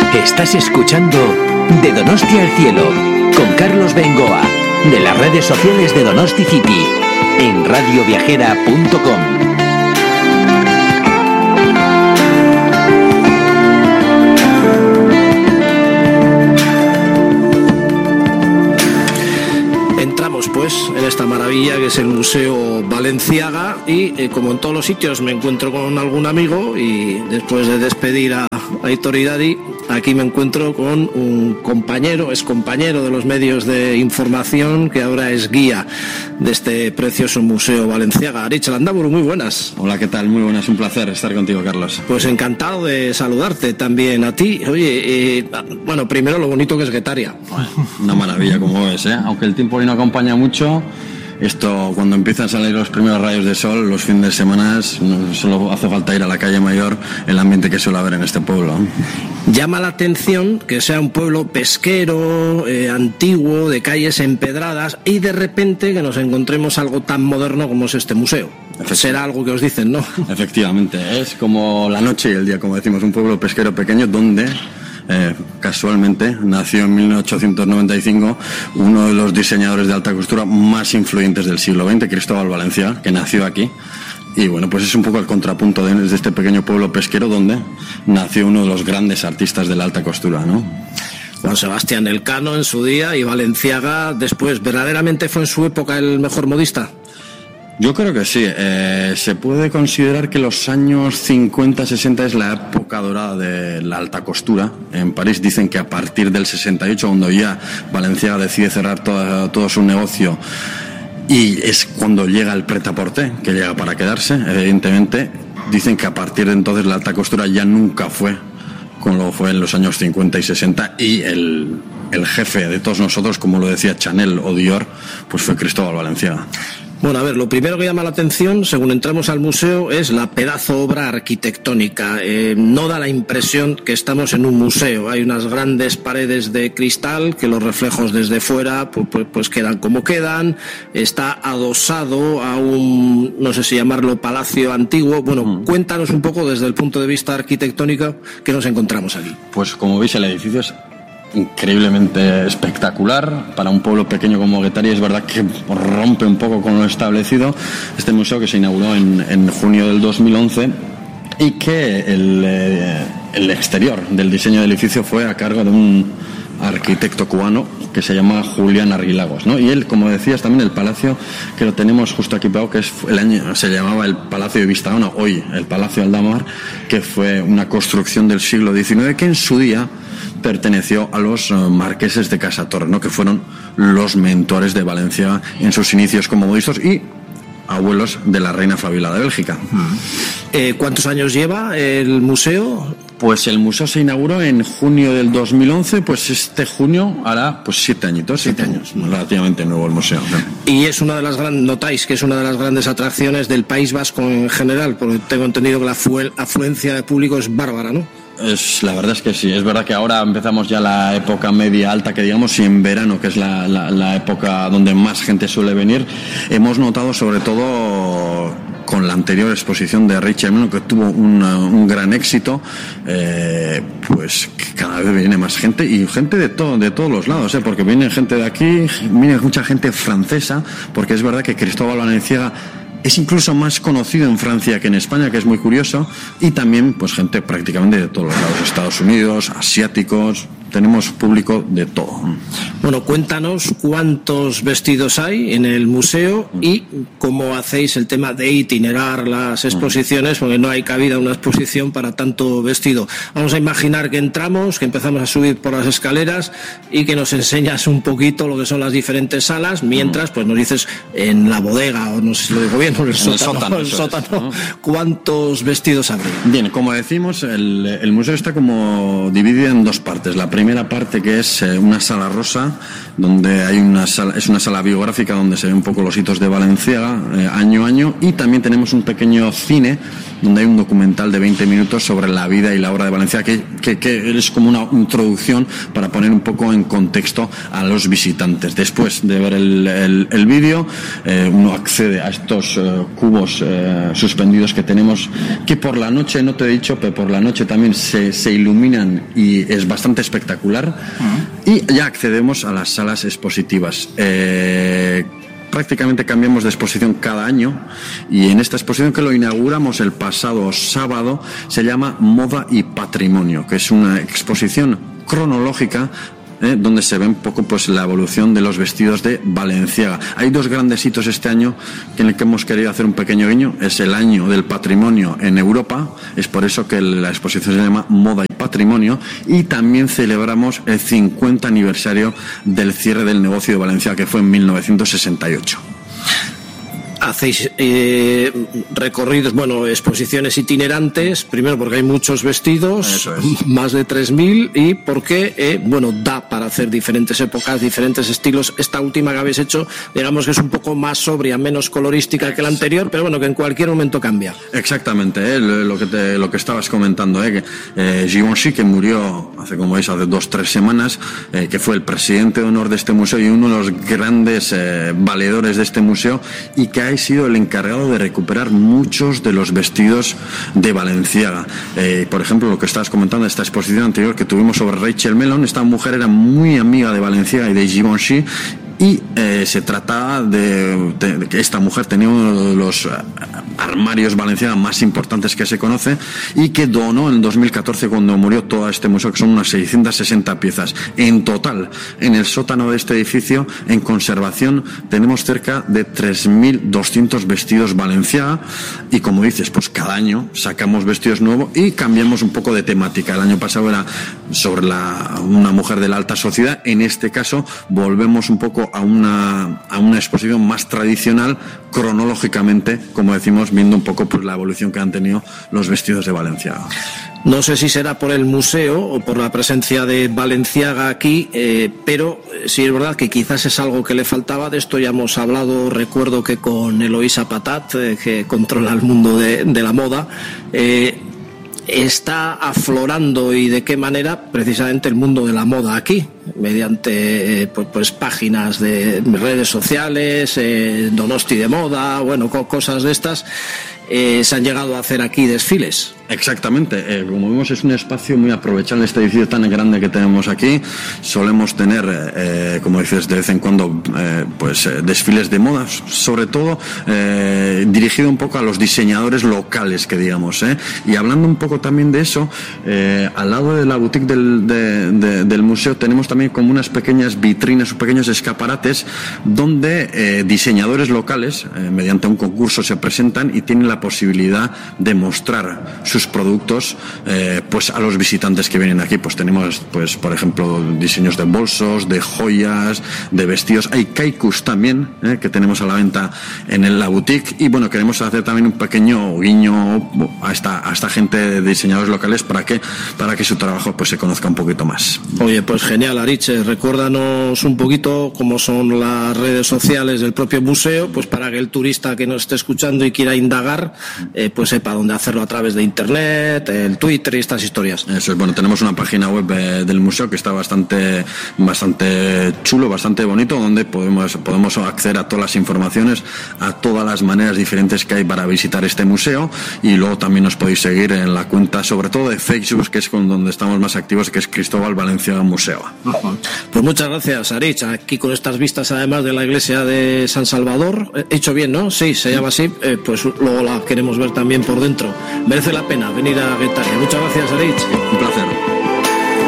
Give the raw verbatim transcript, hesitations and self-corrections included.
Estás escuchando De Donostia al Cielo con Carlos Bengoa, de las redes sociales de Donosti City, en radio viajera punto com. Pues en esta maravilla que es el Museo Balenciaga y eh, como en todos los sitios me encuentro con algún amigo y después de despedir a Aitor Idadi, aquí me encuentro con un compañero, es compañero de los medios de información que ahora es guía de este precioso Museo Balenciaga. Aritz Landaburu, muy buenas. Hola, ¿qué tal? Muy buenas, un placer estar contigo, Carlos. Pues encantado de saludarte también a ti. Oye, eh, bueno, primero lo bonito que es Guetaria. Una maravilla, como ves, ¿eh? Aunque el tiempo hoy no acompaña mucho, esto cuando empiezan a salir los primeros rayos de sol, los fines de semana, no solo hace falta ir a la calle Mayor, el ambiente que suele haber en este pueblo. Llama la atención que sea un pueblo pesquero, eh, antiguo, de calles empedradas, y de repente que nos encontremos algo tan moderno como es este museo. Será algo que os dicen, ¿no? Efectivamente, es como la noche y el día, como decimos, un pueblo pesquero pequeño donde... Eh, casualmente nació en mil ochocientos noventa y cinco uno de los diseñadores de alta costura más influyentes del siglo veinte, Cristóbal Valenciaga, que nació aquí. Y bueno, pues es un poco el contrapunto de, de este pequeño pueblo pesquero donde nació uno de los grandes artistas de la alta costura, ¿no? Juan Sebastián Elcano en su día y Valenciaga después. ¿Verdaderamente fue en su época el mejor modista? Yo creo que sí. Eh, se puede considerar que los años cincuenta sesenta es la época dorada de la alta costura. En París dicen que a partir del sesenta y ocho, cuando ya Valenciaga decide cerrar todo, todo su negocio, y es cuando llega el prêt-à-porter, que llega para quedarse, evidentemente, dicen que a partir de entonces la alta costura ya nunca fue como lo fue en los años cincuenta y sesenta, y el, el jefe de todos nosotros, como lo decía Chanel o Dior, pues fue Cristóbal Valenciaga. Bueno, a ver, lo primero que llama la atención, según entramos al museo, es la pedazo obra arquitectónica. Eh, no da la impresión que estamos en un museo. Hay unas grandes paredes de cristal que los reflejos desde fuera pues, pues, pues quedan como quedan. Está adosado a un, no sé si llamarlo palacio antiguo. Bueno, mm. cuéntanos un poco desde el punto de vista arquitectónico qué nos encontramos aquí. Pues como veis, el edificio es increíblemente espectacular para un pueblo pequeño como Guetaria. Es verdad que rompe un poco con lo establecido. Este museo, que se inauguró en, en junio del dos mil once, y que el, eh, el exterior del diseño del edificio fue a cargo de un arquitecto cubano que se llama Julián Arguilagos, ¿no? Y él, como decías, también el palacio que lo tenemos justo aquí pegado, que es el año, se llamaba el Palacio de Vistaona, hoy el Palacio Aldamar, que fue una construcción del siglo diecinueve que en su día perteneció a los uh, marqueses de Casa Torre, ¿no? Que fueron los mentores de Valencia en sus inicios como modistas y abuelos de la reina Fabiola de Bélgica. Eh, ¿Cuántos años lleva el museo? Pues el museo se inauguró en junio del dos mil once, pues este junio hará pues siete añitos, siete, siete años, relativamente nuevo el museo, ¿no? Y es una de las grandes, notáis que es una de las grandes atracciones del País Vasco en general, porque tengo entendido que la afluencia de público es bárbara, ¿no? Es, la verdad es que sí, es verdad que ahora empezamos ya la época media alta, que digamos, y en verano, que es la, la, la época donde más gente suele venir, hemos notado sobre todo con la anterior exposición de Richard Mille, que tuvo una, un gran éxito, eh, pues que cada vez viene más gente, y gente de todo, de todos los lados, ¿eh? Porque viene gente de aquí, viene mucha gente francesa, porque es verdad que Cristóbal Valenciaga es incluso más conocido en Francia que en España, que es muy curioso, y también pues gente prácticamente de todos los lados, Estados Unidos, asiáticos, tenemos público de todo. Bueno, cuéntanos cuántos vestidos hay en el museo y cómo hacéis el tema de itinerar las exposiciones, porque no hay cabida una exposición para tanto vestido. Vamos a imaginar que entramos, que empezamos a subir por las escaleras y que nos enseñas un poquito lo que son las diferentes salas, mientras pues nos dices en la bodega, o no sé si lo digo bien, o en el sótano, el sótano, el sótano es, ¿no? ¿Cuántos vestidos habría? Bien, como decimos, el, el museo está como dividido en dos partes. La primera primera parte, que es eh, una sala rosa, donde hay una sala, es una sala biográfica donde se ven un poco los hitos de Balenciaga eh, año a año, y también tenemos un pequeño cine donde hay un documental de veinte minutos sobre la vida y la obra de Balenciaga, que, que, que es como una introducción para poner un poco en contexto a los visitantes. Después de ver el, el, el vídeo, eh, uno accede a estos eh, cubos eh, suspendidos que tenemos, que por la noche, no te he dicho, pero por la noche también se, se iluminan y es bastante espectacular. Uh-huh. Y ya accedemos a las salas expositivas. Eh, prácticamente cambiamos de exposición cada año, y en esta exposición, que lo inauguramos el pasado sábado, se llama Moda y Patrimonio, que es una exposición cronológica Eh, donde se ve un poco pues la evolución de los vestidos de Balenciaga. Hay dos grandes hitos este año en el que hemos querido hacer un pequeño guiño. Es el año del patrimonio en Europa, es por eso que la exposición se llama Moda y Patrimonio, y también celebramos el cincuenta aniversario del cierre del negocio de Balenciaga, que fue en mil novecientos sesenta y ocho. Hacéis eh, recorridos, bueno, exposiciones itinerantes, primero porque hay muchos vestidos, es. más de tres mil, y porque, eh, bueno, da para hacer diferentes épocas, diferentes estilos. Esta última que habéis hecho, digamos que es un poco más sobria, menos colorística que la anterior, pero bueno, que en cualquier momento cambia. Exactamente, eh, lo que te, lo que estabas comentando, eh, que eh, Givenchy, que murió hace, como veis, hace dos, tres semanas, eh, que fue el presidente de honor de este museo y uno de los grandes eh, valedores de este museo, y que ha sido el encargado de recuperar muchos de los vestidos de Balenciaga. Eh, por ejemplo, lo que estabas comentando, esta exposición anterior que tuvimos sobre Rachel Mellon, esta mujer era muy amiga de Balenciaga y de Givenchy, y eh, se trataba de, de, de que esta mujer tenía uno de los uh, armarios Balenciaga más importantes que se conoce, y que donó en el dos mil catorce, cuando murió, todo este museo, que son unas seiscientas sesenta piezas. En total, en el sótano de este edificio, en conservación, tenemos cerca de tres mil doscientos vestidos Balenciaga, y como dices, pues cada año sacamos vestidos nuevos y cambiamos un poco de temática. El año pasado era sobre la, una mujer de la alta sociedad. En este caso volvemos un poco a una, a una exposición más tradicional, cronológicamente, como decimos, viendo un poco pues la evolución que han tenido los vestidos de Balenciaga. No sé si será por el museo o por la presencia de Balenciaga aquí, eh, pero sí es verdad que quizás es algo que le faltaba. De esto ya hemos hablado, recuerdo que con Eloísa Patat, eh, que controla el mundo de, de la moda, eh, está aflorando, y de qué manera, precisamente el mundo de la moda aquí, mediante eh, pues, pues páginas de redes sociales, eh, Donosti de moda, bueno, co- cosas de estas. Eh, se han llegado a hacer aquí desfiles. Exactamente, eh, como vemos, es un espacio muy aprovechable, este edificio tan grande que tenemos aquí. Solemos tener, eh, como dices, de vez en cuando eh, pues eh, desfiles de moda, sobre todo eh, dirigido un poco a los diseñadores locales, que digamos, eh. Y hablando un poco también de eso, eh, al lado de la boutique del, de, de, del museo tenemos también como unas pequeñas vitrinas, pequeños escaparates, donde eh, diseñadores locales, eh, mediante un concurso, se presentan y tienen la posibilidad de mostrar sus productos eh, pues a los visitantes que vienen aquí. Pues tenemos, pues por ejemplo, diseños de bolsos, de joyas, de vestidos. Hay kaikus también, eh, que tenemos a la venta en la boutique. Y bueno, queremos hacer también un pequeño guiño a esta, a esta gente de diseñadores locales para que, para que su trabajo pues se conozca un poquito más. Oye, pues genial, Aritz, recuérdanos un poquito cómo son las redes sociales del propio museo, pues para que el turista que nos esté escuchando y quiera indagar, eh, pues sepa dónde hacerlo, a través de internet, el Twitter y estas historias. Eso es, bueno, tenemos una página web eh, del museo que está bastante bastante chulo, bastante bonito, donde podemos, podemos acceder a todas las informaciones, a todas las maneras diferentes que hay para visitar este museo. Y luego también nos podéis seguir en la cuenta, sobre todo de Facebook, que es con donde estamos más activos, que es Cristóbal Balenciaga Museo. Uh-huh. Pues muchas gracias, Aritz, aquí con estas vistas además de la iglesia de San Salvador. He hecho bien, ¿no? Sí, se llama así, eh, pues luego la queremos ver también por dentro. Merece la pena venir a Guetaria. Muchas gracias, Aritz. Un placer.